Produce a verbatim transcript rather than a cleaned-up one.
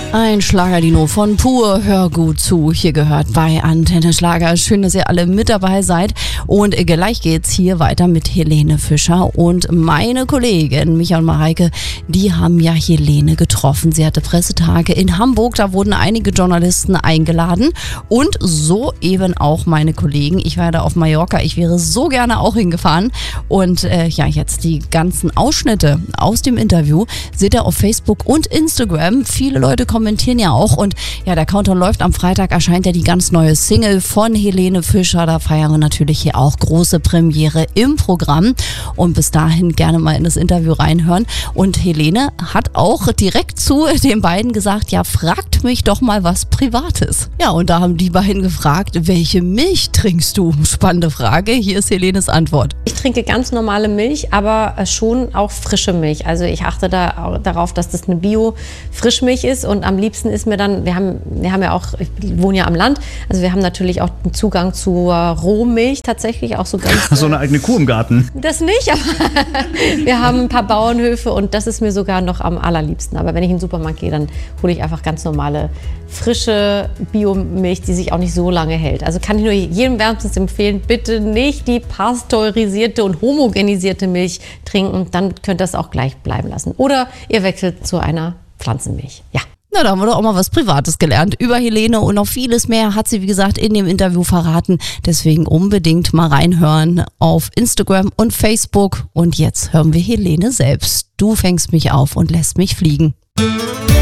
Ein Schlagerdino von Pur, hör gut zu, hier gehört bei Antenne Schlager. Schön, dass ihr alle mit dabei seid und gleich geht's hier weiter mit Helene Fischer und meine Kollegin Micha und Mareike, die haben ja Helene getroffen. Sie hatte Pressetage in Hamburg, da wurden einige Journalisten eingeladen und so eben auch meine Kollegen. Ich war da auf Mallorca, ich wäre so gerne auch hingefahren und äh, ja, jetzt die ganzen Ausschnitte aus dem Interview seht ihr auf Facebook und Instagram. Viele Leute kommentieren ja auch und ja, der Countdown läuft. Am Freitag erscheint ja die ganz neue Single von Helene Fischer. Da feiern wir natürlich hier auch große Premiere im Programm und bis dahin gerne mal in das Interview reinhören. Und Helene hat auch direkt zu den beiden gesagt, ja, fragt mich doch mal was Privates. Ja, und da haben die beiden gefragt, welche Milch trinkst du? Spannende Frage. Hier ist Helenes Antwort. Ich trinke ganz normale Milch, aber schon auch frische Milch. Also ich achte da darauf, dass das eine Bio-Frischmilch ist und am liebsten ist mir dann, wir haben, wir haben ja auch, ich wohne ja am Land, also wir haben natürlich auch den Zugang zur Rohmilch tatsächlich, auch so ganz... So eine eigene Kuh im Garten. Das nicht, aber wir haben ein paar Bauernhöfe und das ist mir sogar noch am allerliebsten. Aber wenn ich in den Supermarkt gehe, dann hole ich einfach ganz normale, frische Biomilch, die sich auch nicht so lange hält. Also kann ich nur jedem wärmstens empfehlen, bitte nicht die pasteurisierte und homogenisierte Milch trinken, dann könnt ihr das auch gleich bleiben lassen. Oder ihr wechselt zu einer Pflanzenmilch, ja. Na, da haben wir doch auch mal was Privates gelernt über Helene und noch vieles mehr hat sie, wie gesagt, in dem Interview verraten. Deswegen unbedingt mal reinhören auf Instagram und Facebook. Und jetzt hören wir Helene selbst. Du fängst mich auf und lässt mich fliegen.